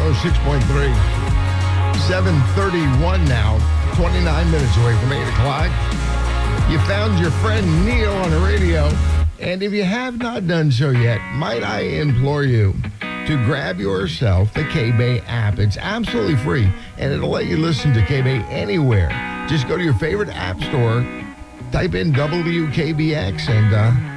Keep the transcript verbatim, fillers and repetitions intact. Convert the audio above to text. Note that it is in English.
one oh six point three. seven thirty-one now, twenty-nine minutes away from eight o'clock. You found your friend Neil on the radio. And if you have not done so yet, might I implore you to grab yourself the K-Bay app. It's absolutely free, and it'll let you listen to K-Bay anywhere. Just go to your favorite app store, type in W K B X, and uh,